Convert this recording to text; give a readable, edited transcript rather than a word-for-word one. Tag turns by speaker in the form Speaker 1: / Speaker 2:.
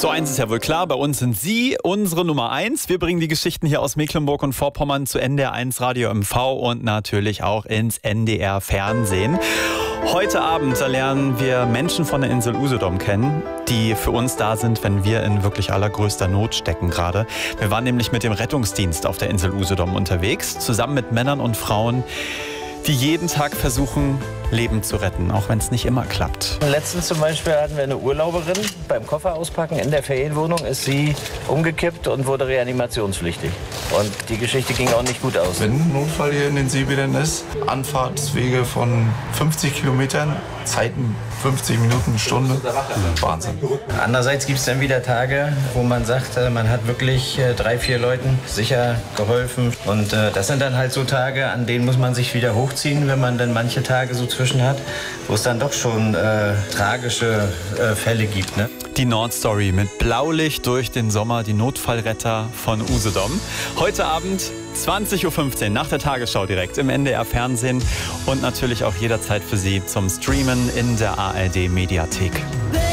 Speaker 1: So, eins ist ja wohl klar, bei uns sind Sie unsere Nummer 1. Wir bringen die Geschichten hier aus Mecklenburg und Vorpommern zu NDR1 Radio MV und natürlich auch ins NDR Fernsehen. Heute Abend lernen wir Menschen von der Insel Usedom kennen, die für uns da sind, wenn wir in wirklich allergrößter Not stecken gerade. Wir waren nämlich mit dem Rettungsdienst auf der Insel Usedom unterwegs, zusammen mit Männern und Frauen, die jeden Tag versuchen, Leben zu retten, auch wenn es nicht immer klappt.
Speaker 2: Letztens zum Beispiel hatten wir eine Urlauberin, beim Koffer auspacken in der Ferienwohnung ist sie umgekippt und wurde reanimationspflichtig. Und die Geschichte ging auch nicht gut aus.
Speaker 3: Wenn ein Notfall hier in den Seebädern ist, Anfahrtswege von 50 Kilometern, Zeiten 50 Minuten, eine Stunde, Wahnsinn.
Speaker 2: Andererseits gibt es dann wieder Tage, wo man sagt, man hat wirklich 3, 4 Leuten sicher geholfen. Und das sind dann halt so Tage, an denen muss man sich wieder hochziehen, wenn man dann manche Tage so zwischen hat, wo es dann doch schon tragische Fälle gibt. Ne?
Speaker 1: Die Nordstory mit Blaulicht durch den Sommer, die Notfallretter von Usedom. Heute Abend 20.15 Uhr nach der Tagesschau direkt im NDR Fernsehen und natürlich auch jederzeit für Sie zum Streamen in der ARD Mediathek.